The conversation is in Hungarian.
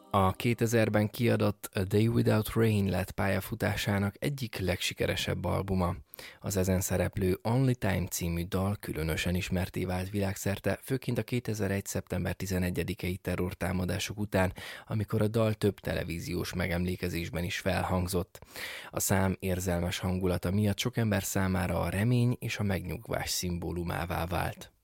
A 2000-ben kiadott A Day Without Rain lett pályafutásának egyik legsikeresebb albuma. Az ezen szereplő Only Time című dal különösen ismertté vált világszerte, főként a 2001. szeptember 11-i terrortámadások után, amikor a dal több televíziós megemlékezésben is felhangzott. A szám érzelmes hangulata miatt sok ember számára a remény és a megnyugvás szimbólumává vált.